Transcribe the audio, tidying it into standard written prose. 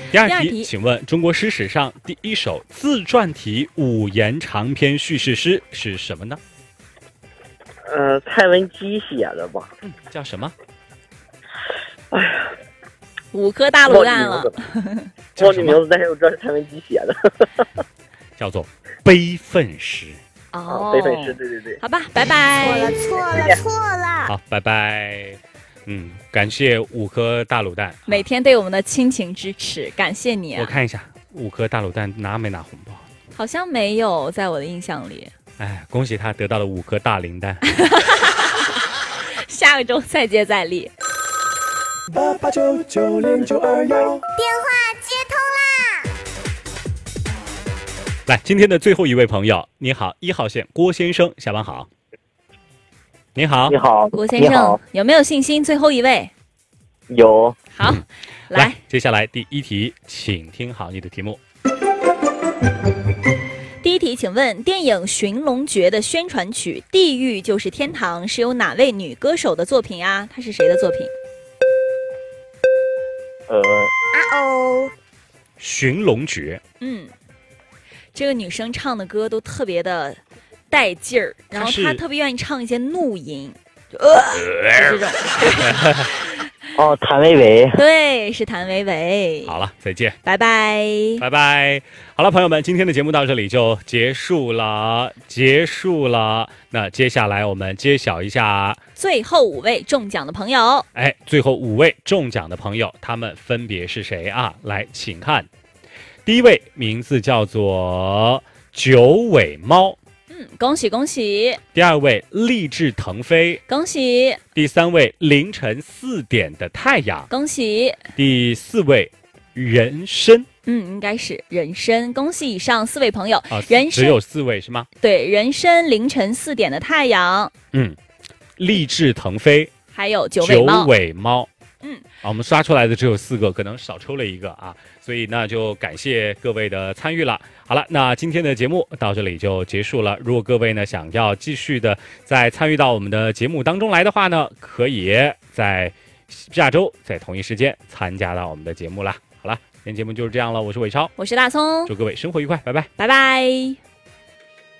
第二题，请问中国诗史上第一首自传体5言长篇叙事诗是什么呢？ 蔡文姬写的吧？ 叫什么？ 哎呀 5颗大卤蛋了。 忘记名字，但是我知道是蔡文姬写的。 叫做悲愤诗。 哦， 悲愤诗，对对对。 好吧，拜拜。 错了。 好，拜拜。感谢5颗大卤蛋， 每天对我们的亲情支持，感谢你啊！ 我看一下5颗大卤蛋拿没拿红包？ 好像没有，在我的印象里。 哎，恭喜他得到了5颗大零蛋。 下个周再接再厉。 88990921，电话接通啦！ 来，今天的最后一位朋友，你好，1号线郭先生，下班好。你好， 你好， 郭先生，有没有信心？最后一位。 有。 好， 来，接下来第1题，请听好你的题目。 第1题，请问电影《寻龙诀》的宣传曲《地狱就是天堂》是由哪位女歌手的作品啊？她是谁的作品？ 寻龙诀。 这个女生唱的歌都特别的带劲儿，然后她特别愿意唱一些怒音，就这种。 谭维维。 对，是谭维维。 好了，再见， 拜拜， 拜拜。好了，朋友们，今天的节目到这里就结束了。那接下来我们揭晓一下最后5位中奖的朋友。 最后5位中奖的朋友，他们分别是谁啊？来，请看，第1位名字叫做九尾猫。 恭喜恭喜！ 第2位立志腾飞， 恭喜！ 第3位凌晨4点的太阳， 恭喜！ 第4位人参， 应该是人参。恭喜以上4位朋友。 人参只有4位是吗？ 对，人参、凌晨4点的太阳， 立志腾飞， 还有九尾猫。 我们刷出来的只有4个，可能少抽了1个啊，所以那就感谢各位的参与了。好了，那今天的节目到这里就结束了。如果各位呢想要继续的再参与到我们的节目当中来的话呢，可以在下周在同一时间参加到我们的节目啦。好了，今天节目就是这样了，我是伟超， 我是大葱， 祝各位生活愉快，拜拜， 拜拜。